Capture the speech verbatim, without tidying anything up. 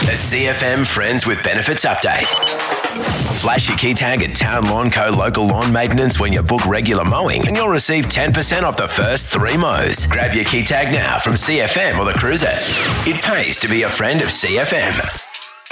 A C F M Friends with Benefits update. Flash your key tag at Town Lawn Co. local lawn maintenance when you book regular mowing and you'll receive ten percent off the first three mows. Grab your key tag now from C F M or the Cruiser. It pays to be a friend of C F M.